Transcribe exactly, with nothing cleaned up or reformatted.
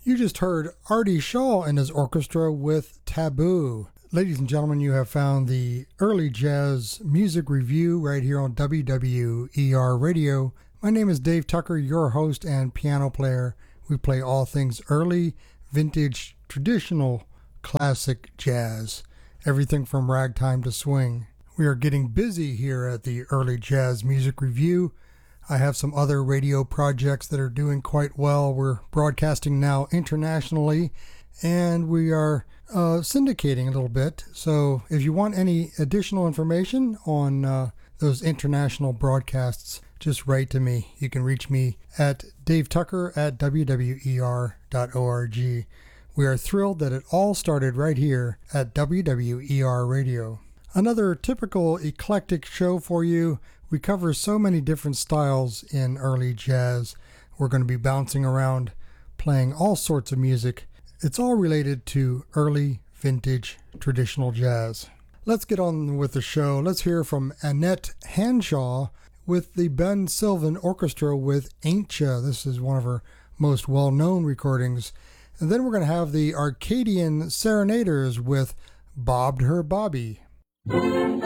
You just heard Artie Shaw and his orchestra with Taboo. Ladies and gentlemen, you have found the Early Jazz Music Review right here on W W E R Radio. My name is Dave Tucker, your host and piano player. We play all things early, vintage, traditional, classic jazz. Everything from ragtime to swing. We are getting busy here at the Early Jazz Music Review. I have some other radio projects that are doing quite well. We're broadcasting now internationally, and we are uh, syndicating a little bit. So if you want any additional information on uh, those international broadcasts, just write to me. You can reach me at davetucker at w w e r dot org. We are thrilled that it all started right here at W W E R Radio. Another typical eclectic show for you. We cover so many different styles in early jazz. We're going to be bouncing around, playing all sorts of music. It's all related to early, vintage, traditional jazz. Let's get on with the show. Let's hear from Annette Hanshaw with the Ben Sylvan Orchestra with Ain't Ya. This is one of her most well-known recordings. And then we're going to have the Arcadian Serenaders with Bobbed Her Bobby.